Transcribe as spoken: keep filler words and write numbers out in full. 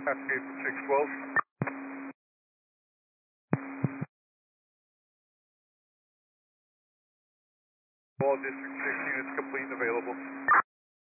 Cascade from six twelve. All District six units complete and available.